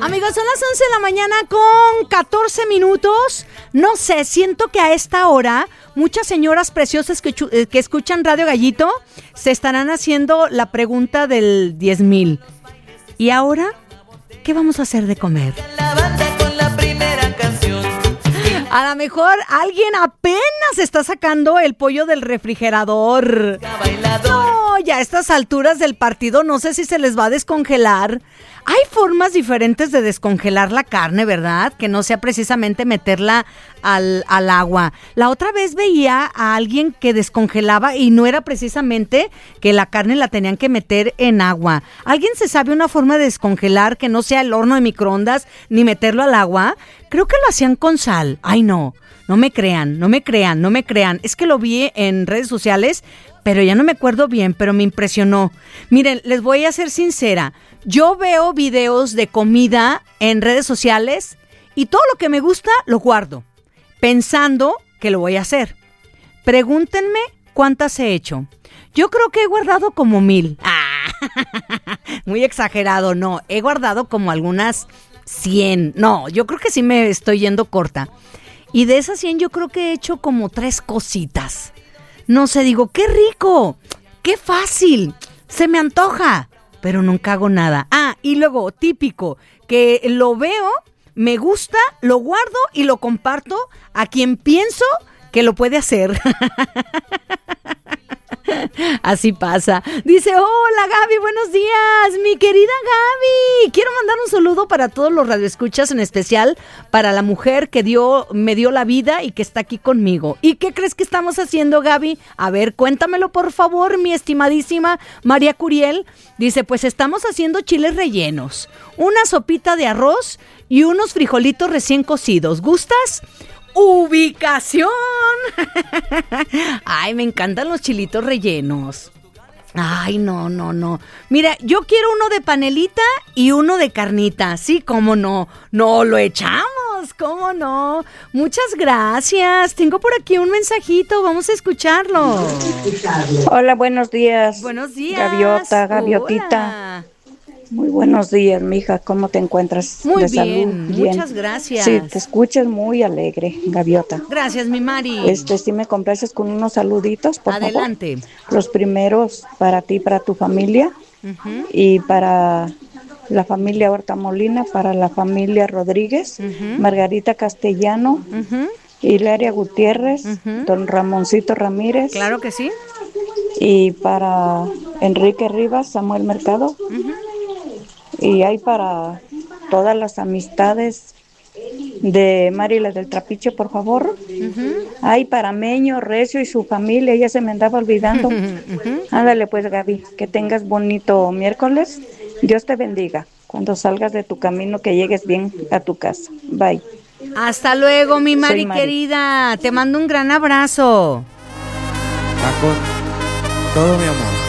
Amigos, son las 11 de la mañana con 14 minutos. No sé, siento que a esta hora muchas señoras preciosas que escuchan Radio Gallito se estarán haciendo la pregunta del 10,000. ¿Y ahora qué vamos a hacer de comer? A lo mejor alguien apenas está sacando el pollo del refrigerador. No, ya a estas alturas del partido no sé si se les va a descongelar. Hay formas diferentes de descongelar la carne, ¿verdad? Que no sea precisamente meterla al agua. La otra vez veía a alguien que descongelaba y no era precisamente que la carne la tenían que meter en agua. ¿Alguien se sabe una forma de descongelar que no sea el horno de microondas ni meterlo al agua? Creo que lo hacían con sal. Ay, no me crean. Es que lo vi en redes sociales, pero ya no me acuerdo bien, pero me impresionó. Miren, les voy a ser sincera. Yo veo videos de comida en redes sociales y todo lo que me gusta lo guardo, pensando que lo voy a hacer. Pregúntenme cuántas he hecho. Yo creo que he guardado como 1,000. Muy exagerado, no. He guardado como algunas 100. No, yo creo que sí me estoy yendo corta. Y de esas 100 yo creo que he hecho como 3 cositas. No sé, digo, qué rico, qué fácil, se me antoja, pero nunca hago nada. Y luego, típico, que lo veo, me gusta, lo guardo y lo comparto a quien pienso que lo puede hacer. Así pasa. Dice, hola Gaby, buenos días, mi querida Gaby. Quiero mandar un saludo para todos los radioescuchas, en especial para la mujer que me dio la vida y que está aquí conmigo. ¿Y qué crees que estamos haciendo, Gaby? A ver, cuéntamelo por favor, mi estimadísima María Curiel. Dice, pues estamos haciendo chiles rellenos, una sopita de arroz y unos frijolitos recién cocidos. ¿Gustas? ¡Ubicación! Ay, me encantan los chilitos rellenos. Ay, no. Mira, yo quiero uno de panelita y uno de carnita. Sí, cómo no. No, lo echamos, cómo no. Muchas gracias. Tengo por aquí un mensajito. Vamos a escucharlo. Hola, buenos días. Buenos días. Gaviotita. Hola. Muy buenos días, mija. ¿Cómo te encuentras? Muy de bien, salud? muchas gracias. Sí, te escuchas muy alegre, Gaviota. Gracias, mi Mari. Si me complaces con unos saluditos, por Adelante. favor. Los primeros para ti, para tu familia, y para la familia Horta Molina, para la familia Rodríguez, Margarita Castellano, Hilaria Gutiérrez, don Ramoncito Ramírez. Claro que sí. Y para Enrique Rivas, Samuel Mercado. Y hay para todas las amistades de Marila del Trapiche, por favor. Hay para Meño, Recio y su familia, ella se me andaba olvidando. Ándale pues, Gaby, que tengas bonito miércoles. Dios te bendiga. Cuando salgas de tu camino, que llegues bien a tu casa. Bye. Hasta luego, mi Mari querida. Te mando un gran abrazo. Va con todo mi amor.